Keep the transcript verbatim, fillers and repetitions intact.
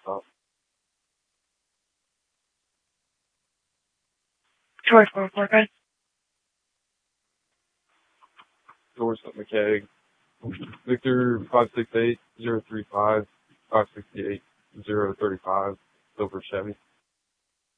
stop. Troy four four, guys. Dorset McKay. Victor five six eight zero three five five sixty eight zero thirty five. Silver Chevy.